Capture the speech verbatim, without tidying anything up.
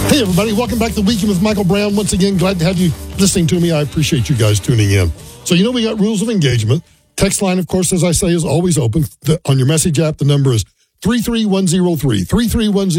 Hey, everybody. Welcome back to Weekend with Michael Brown. Once again, glad to have you listening to me. I appreciate you guys tuning in. So, you know, we got rules of engagement. Text line, of course, as I say, is always open. The, on your message app, the number is three three one zero three, three three one zero